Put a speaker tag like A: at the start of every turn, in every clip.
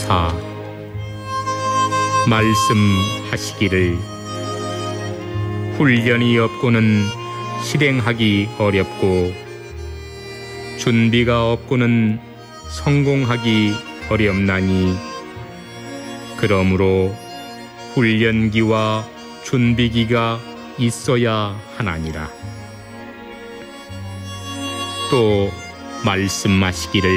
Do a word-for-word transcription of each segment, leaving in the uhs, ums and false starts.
A: 사. 말씀하시기를 훈련이 없고는 실행하기 어렵고 준비가 없고는 성공하기 어렵나니 그러므로 훈련기와 준비기가 있어야 하나니라. 또 말씀하시기를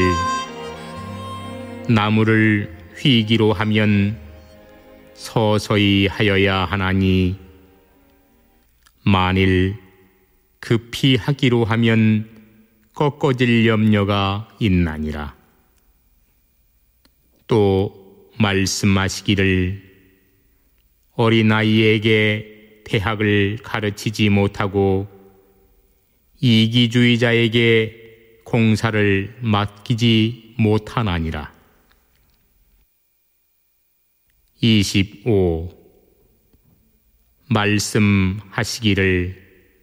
A: 나무를 휘기로 하면 서서히 하여야 하나니 만일 급히 하기로 하면 꺾어질 염려가 있나니라. 또 말씀하시기를 어린아이에게 대학을 가르치지 못하고 이기주의자에게 공사를 맡기지 못하나니라. 이십오. 말씀하시기를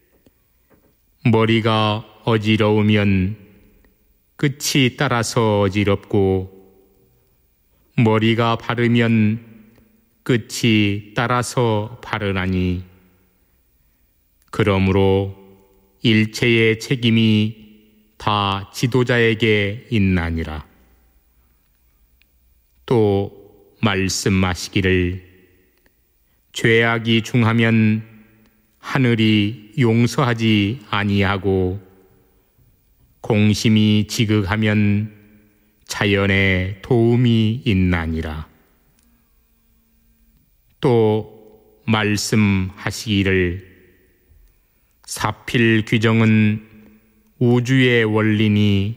A: 머리가 어지러우면 끝이 따라서 어지럽고 머리가 바르면 끝이 따라서 바르나니 그러므로 일체의 책임이 다 지도자에게 있나니라. 또 말씀하시기를 죄악이 중하면 하늘이 용서하지 아니하고 공심이 지극하면 자연에 도움이 있나니라. 또 말씀하시기를 사필 규정은 우주의 원리니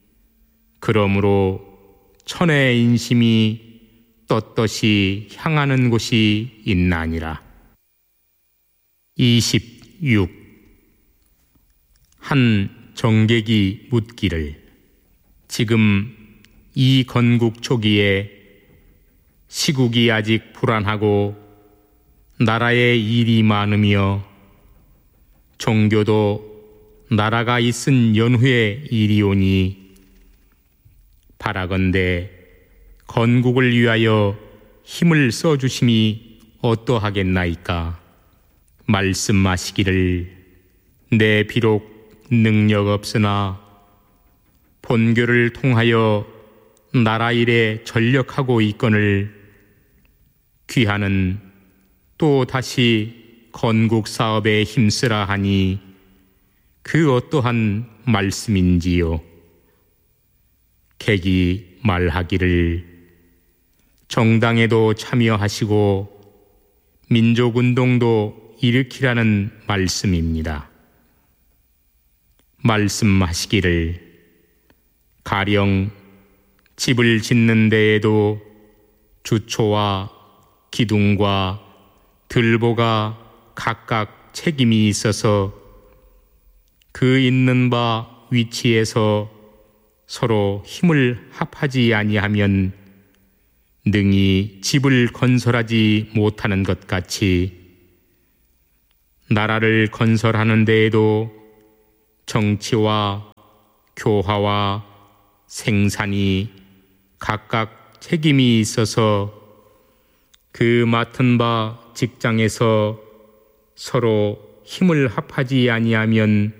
A: 그러므로 천의 인심이 떳떳이 향하는 곳이 있나니라. 이십육. 한 정객이 묻기를 지금 이 건국 초기에 시국이 아직 불안하고 나라에 일이 많으며 종교도 나라가 있은 연후에 일이 오니 바라건대 건국을 위하여 힘을 써주심이 어떠하겠나이까. 말씀하시기를 내 비록 능력 없으나 본교를 통하여 나라 일에 전력하고 있거늘 귀하는 또 다시 건국 사업에 힘쓰라 하니 그 어떠한 말씀인지요. 객이 말하기를 정당에도 참여하시고 민족운동도 일으키라는 말씀입니다. 말씀하시기를 가령 집을 짓는 데에도 주초와 기둥과 들보가 각각 책임이 있어서 그 있는 바 위치에서 서로 힘을 합하지 아니하면 능히 집을 건설하지 못하는 것 같이 나라를 건설하는 데에도 정치와 교화와 생산이 각각 책임이 있어서 그 맡은 바 직장에서 서로 힘을 합하지 아니하면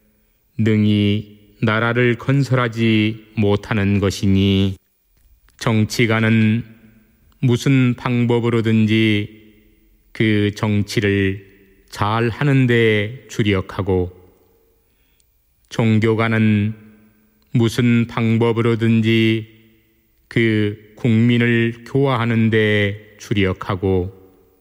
A: 능히 나라를 건설하지 못하는 것이니 정치가는 무슨 방법으로든지 그 정치를 잘 하는 데 주력하고 종교가는 무슨 방법으로든지 그 국민을 교화하는 데 주력하고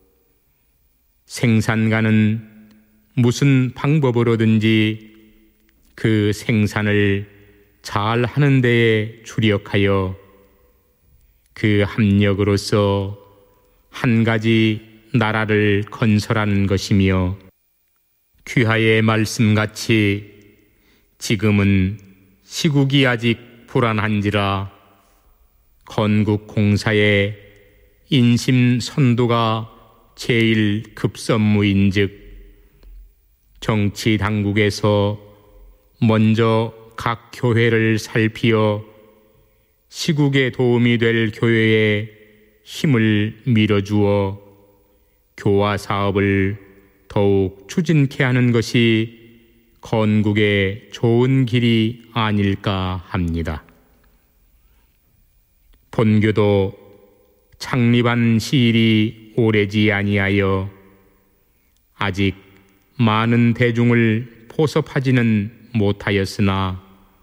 A: 생산가는 무슨 방법으로든지 그 생산을 잘 하는 데에 주력하여 그 합력으로서 한 가지 나라를 건설하는 것이며 귀하의 말씀같이 지금은 시국이 아직 불안한지라 건국 공사에 인심 선도가 제일 급선무인즉 정치 당국에서 먼저 각 교회를 살피어 시국에 도움이 될 교회에 힘을 밀어주어 교화 사업을 더욱 추진케 하는 것이 건국의 좋은 길이 아닐까 합니다. 본교도 창립한 시일이 오래지 아니하여 아직 많은 대중을 포섭하지는 못하였으나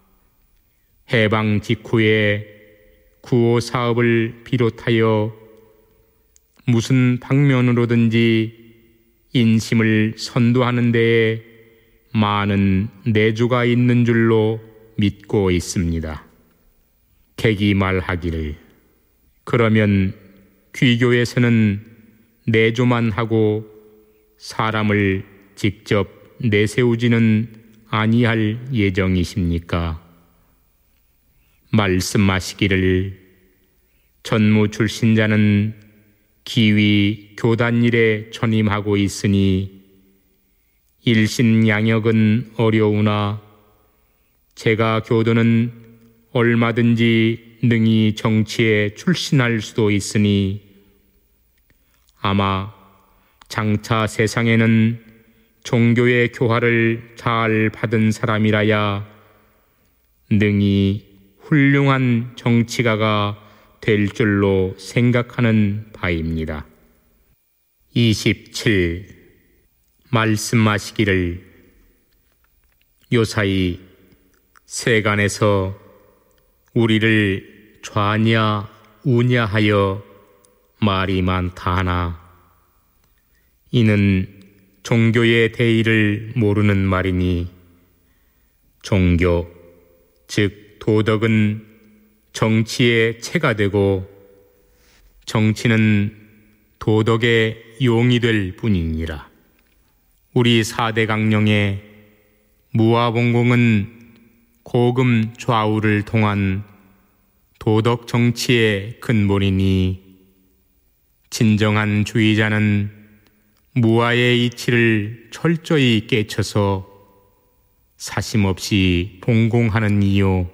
A: 해방 직후에 구호 사업을 비롯하여 무슨 방면으로든지 인심을 선도하는 데에 많은 내주가 있는 줄로 믿고 있습니다. 객이 말하기를 그러면 귀교에서는 내조만 하고 사람을 직접 내세우지는 아니할 예정이십니까? 말씀하시기를 전무 출신자는 기위 교단일에 전임하고 있으니 일신양역은 어려우나 제가 교도는 얼마든지 능히 정치에 출신할 수도 있으니 아마 장차 세상에는 종교의 교화를 잘 받은 사람이라야 능히 훌륭한 정치가가 될 줄로 생각하는 바입니다. 이십칠. 말씀하시기를 요사이 세간에서 우리를 좌냐 우냐 하여 말이 많다 하나 이는 종교의 대의를 모르는 말이니 종교 즉 도덕은 정치의 체가 되고 정치는 도덕의 용이 될 뿐이니라. 우리 사대 강령의 무아봉공은 고금 좌우를 통한 도덕 정치의 근본이니 진정한 주의자는 무아의 이치를 철저히 깨쳐서 사심없이 봉공하는 이요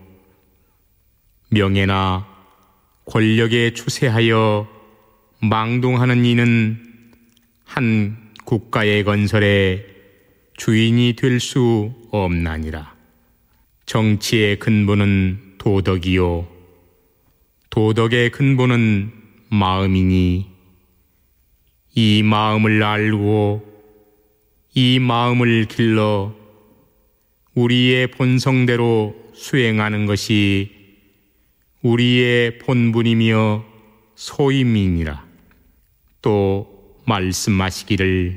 A: 명예나 권력에 추세하여 망동하는 이는 한 국가의 건설에 주인이 될 수 없나니라. 정치의 근본은 도덕이요 도덕의 근본은 마음이니 이 마음을 알고 이 마음을 길러 우리의 본성대로 수행하는 것이 우리의 본분이며 소임이니라. 또 말씀하시기를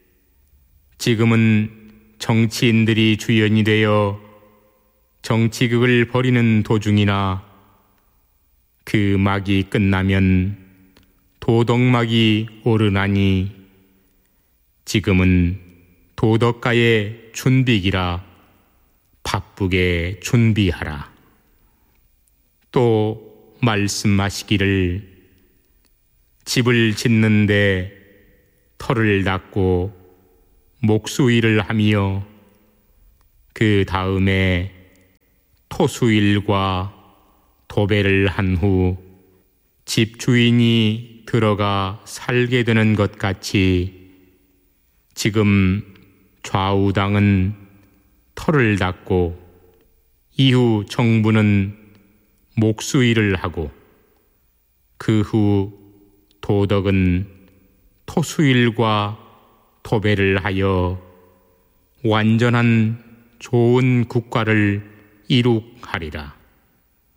A: 지금은 정치인들이 주연이 되어 정치극을 벌이는 도중이나 그 막이 끝나면 도덕막이 오르나니 지금은 도덕가의 준비기라 바쁘게 준비하라. 또 말씀하시기를 집을 짓는데 터를 닦고 목수일을 하며 그 다음에 토수일과 도배를 한 후 집주인이 들어가 살게 되는 것 같이 지금 좌우당은 터를 닦고 이후 정부는 목수일을 하고 그 후 도덕은 토수일과 도배를 하여 완전한 좋은 국가를 이룩하리라.